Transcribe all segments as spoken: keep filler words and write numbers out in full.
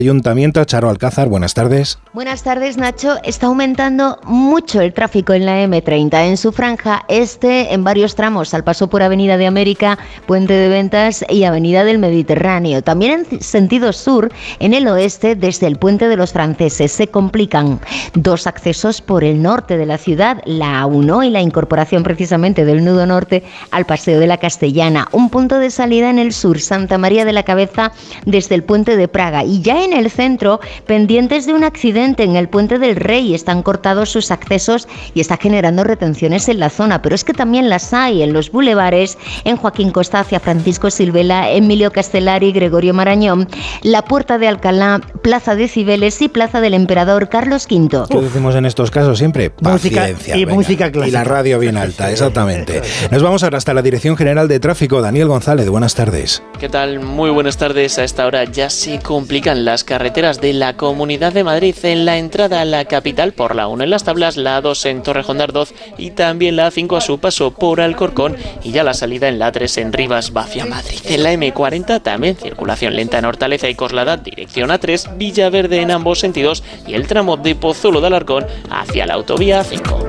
Ayuntamiento. Charo Alcázar, buenas tardes. Buenas tardes, Nacho. Está aumentando mucho el tráfico en la eme treinta. En su franja este, en varios tramos, al paso por Avenida de América, Puente de Ventas y Avenida del Mediterráneo. También en sentido sur, en el oeste, desde el Puente de los Franceses, se complican dos accesos por el norte de la ciudad, la A uno y la incorporación precisamente del nudo norte al Paseo de la Castellana. Un punto de salida en el sur, Santa María de la Cabeza, desde el Puente de Praga. Y ya en el centro, pendientes de un accidente en el Puente del Rey, están cortados sus accesos y está generando retenciones en la zona, pero es que también las hay en los bulevares, en Joaquín Costa hacia Francisco Silvela, Emilio Castellari, Gregorio Marañón, la Puerta de Alcalá, Plaza de Cibeles y Plaza del Emperador Carlos quinto. ¿Qué decimos en estos casos siempre? Paciencia. Música y venga. Música clásica. Y la radio bien alta, exactamente. Nos vamos ahora hasta la Dirección General de Tráfico. Daniel González, buenas tardes. ¿Qué tal? Muy buenas tardes. A esta hora ya se complican las carreteras de la Comunidad de Madrid en la entrada a la capital por la uno en Las Tablas, la A dos en Torrejón de Ardoz y también la A cinco a su paso por Alcorcón y ya la salida en la A tres en Rivas hacia Madrid. En la eme cuarenta también circulación lenta en Hortaleza y Coslada, dirección A tres, Villaverde en ambos sentidos y el tramo de Pozuelo de Alarcón hacia la autovía A cinco.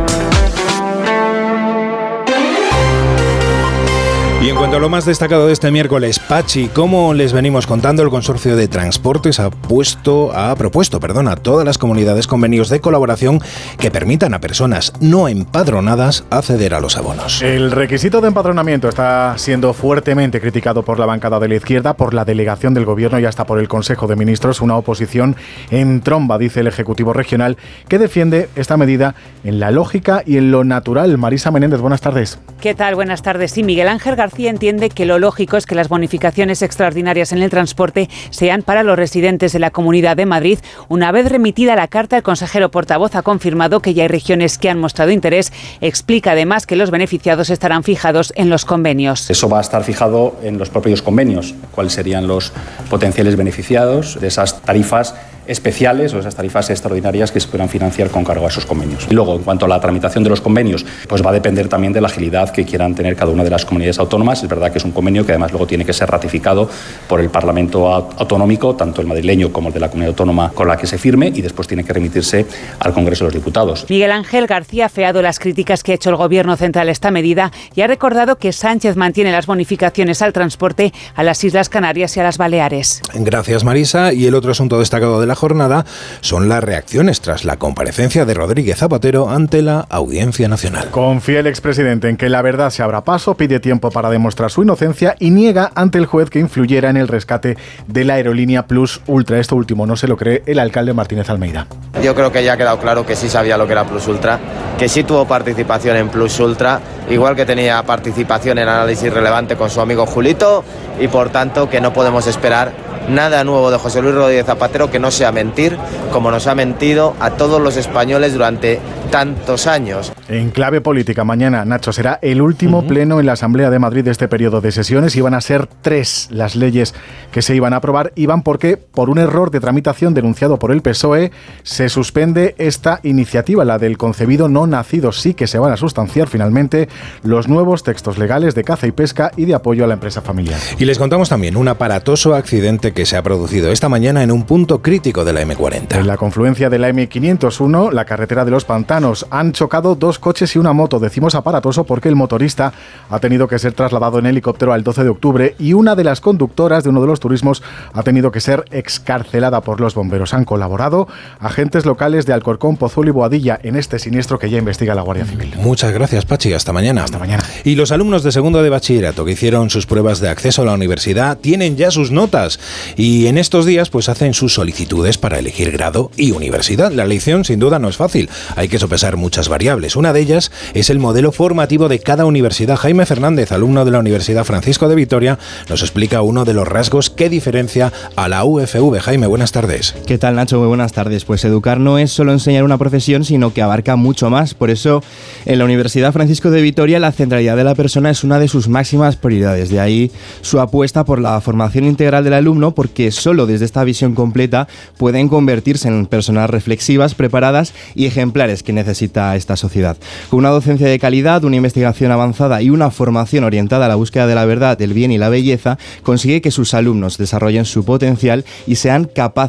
Y en cuanto a lo más destacado de este miércoles, Pachi, como les venimos contando, el Consorcio de Transportes ha puesto, ha propuesto, perdón, a todas las comunidades convenios de colaboración que permitan a personas no empadronadas acceder a los abonos. El requisito de empadronamiento está siendo fuertemente criticado por la bancada de la izquierda, por la delegación del Gobierno y hasta por el Consejo de Ministros, una oposición en tromba, dice el Ejecutivo Regional, que defiende esta medida en la lógica y en lo natural. Marisa Menéndez, buenas tardes. ¿Qué tal? Buenas tardes. Sí, Miguel Ángel García entiende que lo lógico es que las bonificaciones extraordinarias en el transporte sean para los residentes de la Comunidad de Madrid. Una vez remitida la carta, el consejero portavoz ha confirmado que ya hay regiones que han mostrado interés. Explica además que los beneficiados estarán fijados en los convenios. Eso va a estar fijado en los propios convenios, cuáles serían los potenciales beneficiados de esas tarifas especiales o esas tarifas extraordinarias que se puedan financiar con cargo a esos convenios. Y luego, en cuanto a la tramitación de los convenios, pues va a depender también de la agilidad que quieran tener cada una de las comunidades autónomas. Es verdad que es un convenio que además luego tiene que ser ratificado por el Parlamento autonómico, tanto el madrileño como el de la comunidad autónoma con la que se firme, y después tiene que remitirse al Congreso de los Diputados. Miguel Ángel García ha feado las críticas que ha hecho el Gobierno central a esta medida y ha recordado que Sánchez mantiene las bonificaciones al transporte a las Islas Canarias y a las Baleares. Gracias, Marisa. Y el otro asunto destacado de la jornada son las reacciones tras la comparecencia de Rodríguez Zapatero ante la Audiencia Nacional. Confía el expresidente en que la verdad se abra paso, pide tiempo para demostrar su inocencia y niega ante el juez que influyera en el rescate de la aerolínea Plus Ultra. Esto último no se lo cree el alcalde Martínez Almeida. Yo creo que ya ha quedado claro que sí sabía lo que era Plus Ultra, que sí tuvo participación en Plus Ultra, igual que tenía participación en análisis relevante con su amigo Julito, y por tanto que no podemos esperar nada nuevo de José Luis Rodríguez Zapatero que no sea mentir, como nos ha mentido a todos los españoles durante tantos años. En clave política, mañana, Nacho, será el último uh-huh. pleno en la Asamblea de Madrid de este periodo de sesiones. Iban a ser tres las leyes que se iban a aprobar. Iban porque, por un error de tramitación denunciado por el P S O E, se suspende esta iniciativa, la del concebido no nacido. Sí que se van a sustanciar finalmente los nuevos textos legales de caza y pesca y de apoyo a la empresa familiar. Y les contamos también un aparatoso accidente que se ha producido esta mañana en un punto crítico de la eme cuarenta. En la confluencia de la eme quinientos uno, la carretera de los Pantanos, han chocado dos coches y una moto. Decimos aparatoso porque el motorista ha tenido que ser trasladado en helicóptero al doce de octubre y una de las conductoras de uno de los turismos ha tenido que ser excarcelada por los bomberos. Han colaborado agentes locales de Alcorcón, Pozuelo y Boadilla en este siniestro que ya investiga la Guardia Civil. Muchas gracias, Pachi. Hasta mañana. Hasta mañana. Y los alumnos de segundo de bachillerato que hicieron sus pruebas de acceso a la universidad tienen ya sus notas y en estos días pues hacen sus solicitudes para elegir grado y universidad. La elección sin duda no es fácil, hay que sopesar muchas variables. Una de ellas es el modelo formativo de cada universidad. Jaime Fernández, alumno de la Universidad Francisco de Vitoria, nos explica uno de los rasgos que diferencia a la U F V. Jaime, buenas tardes. ¿Qué tal, Nacho? Muy buenas tardes. Pues educar no es solo enseñar una profesión, sino que abarca mucho más. Por eso, en la Universidad Francisco de Vitoria, la centralidad de la persona es una de sus máximas prioridades. De ahí su apuesta por la formación integral del alumno, porque solo desde esta visión completa pueden convertirse en personas reflexivas, preparadas y ejemplares que necesita esta sociedad. Con una docencia de calidad, una investigación avanzada y una formación orientada a la búsqueda de la verdad, el bien y la belleza, consigue que sus alumnos desarrollen su potencial y sean capaces